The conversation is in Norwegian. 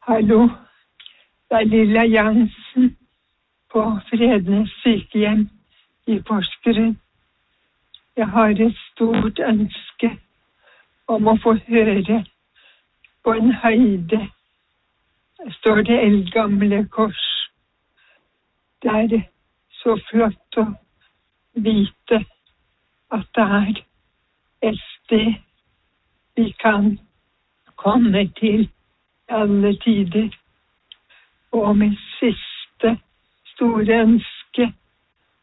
Hallo, det er Lilla Jansen på Frednes sykehjem i Porsgrunn. Jeg har et stort ønske om å få høre på en høyde. Står det eldgamle kors. Det er så flott å vite at det er et sted vi kan komme til alle tider. Og mitt siste store ønske